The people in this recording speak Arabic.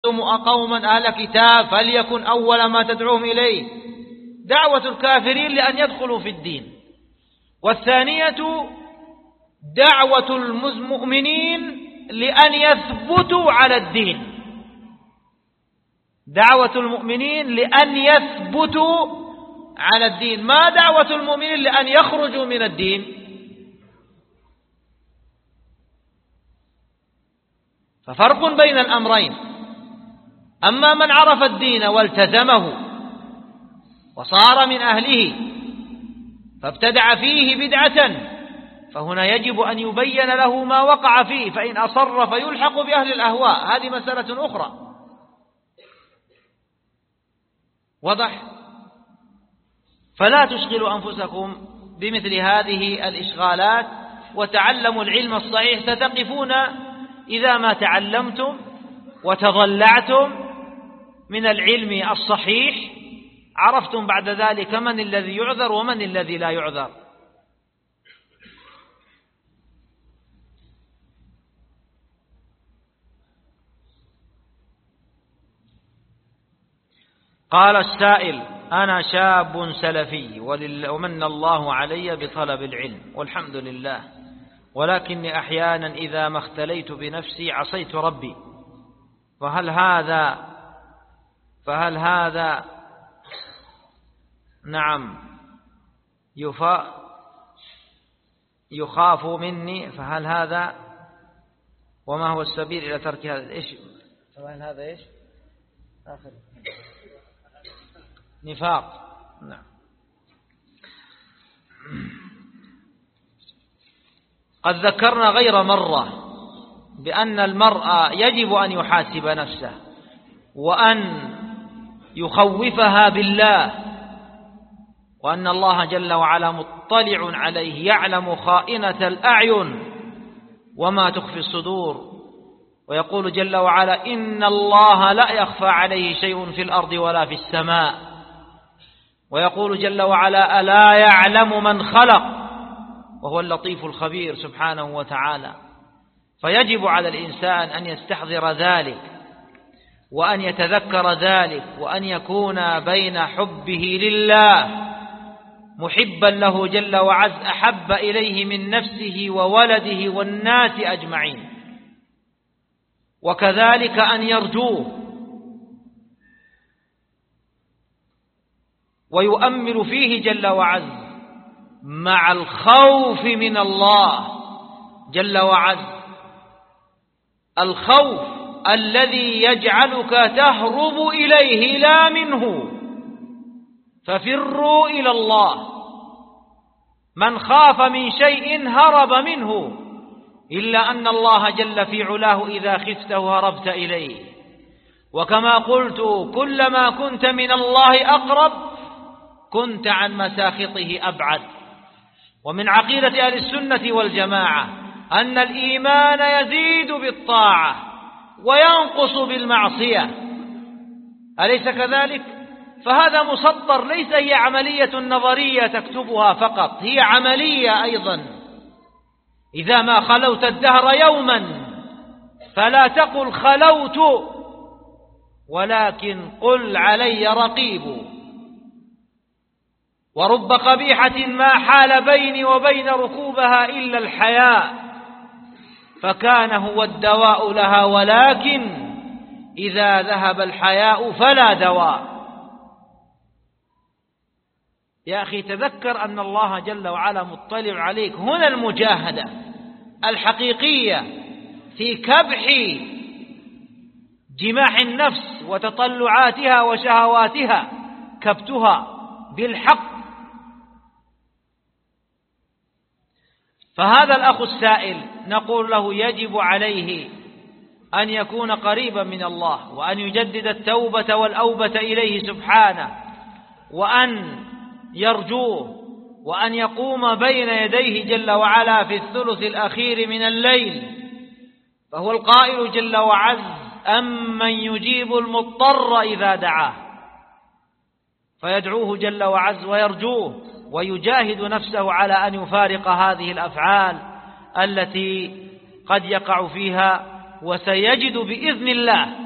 قوما أهل كتاب فليكن أول ما تدعوهم إليه دعوة الكافرين لأن يدخلوا في الدين، والثانية دعوة المؤمنين لأن يثبتوا على الدين، دعوة المؤمنين لأن يثبتوا على الدين، ما دعوة المؤمنين لأن يخرجوا من الدين. ففرق بين الأمرين. أما من عرف الدين والتزمه وصار من أهله فابتدع فيه بدعة فهنا يجب أن يبين له ما وقع فيه، فإن أصر فيلحق بأهل الأهواء، هذه مسألة أخرى. واضح؟ فلا تشغلوا أنفسكم بمثل هذه الإشغالات، وتعلموا العلم الصحيح، ستقفون إذا ما تعلمتم وتضلعتم من العلم الصحيح عرفتم بعد ذلك من الذي يعذر ومن الذي لا يعذر. قال السائل: أنا شاب سلفي ومن الله علي بطلب العلم والحمد لله، ولكني أحيانا إذا ما اختليت بنفسي عصيت ربي، فهل هذا نعم يخاف مني؟ فهل هذا وما هو السبيل إلى ترك هذا؟ إيش فهل هذا إيش آخر نفاق؟ نعم. قد ذكرنا غير مرة بأن المرأة يجب أن يحاسب نفسه وأن يخوفها بالله، وأن الله جل وعلا مطلع عليه يعلم خائنة الأعين وما تخفي الصدور، ويقول جل وعلا: إن الله لا يخفى عليه شيء في الأرض ولا في السماء، ويقول جل وعلا: ألا يعلم من خلق وهو اللطيف الخبير سبحانه وتعالى. فيجب على الإنسان أن يستحضر ذلك وأن يتذكر ذلك، وأن يكون بين حبه لله محبا له جل وعز أحب إليه من نفسه وولده والناس أجمعين، وكذلك أن يرجوه ويؤمل فيه جل وعز مع الخوف من الله جل وعز، الخوف الذي يجعلك تهرب إليه لا منه، ففروا إلى الله. من خاف من شيء هرب منه، إلا أن الله جل في علاه إذا خفته هربت إليه. وكما قلت: كلما كنت من الله أقرب كنت عن مساخطه أبعد. ومن عقيدة أهل السنة والجماعة أن الإيمان يزيد بالطاعة وينقص بالمعصية، أليس كذلك؟ فهذا مسطر، ليس هي عملية نظرية تكتبها فقط، هي عملية أيضا. إذا ما خلوت الدهر يوما فلا تقل خلوت، ولكن قل علي رقيب. ورب قبيحة ما حال بيني وبين ركوبها إلا الحياء، فكان هو الدواء لها، ولكن إذا ذهب الحياء فلا دواء. يا أخي تذكر أن الله جل وعلا مطلع عليك. هنا المجاهدة الحقيقية في كبح جماح النفس وتطلعاتها وشهواتها، كبتها بالحق. فهذا الأخ السائل نقول له يجب عليه أن يكون قريبا من الله، وأن يجدد التوبة والأوبة إليه سبحانه، وأن يرجوه، وأن يقوم بين يديه جل وعلا في الثلث الأخير من الليل، فهو القائل جل وعز: أمن يجيب المضطر إذا دعاه، فيدعوه جل وعز ويرجوه، ويجاهد نفسه على أن يفارق هذه الأفعال التي قد يقع فيها، وسيجد بإذن الله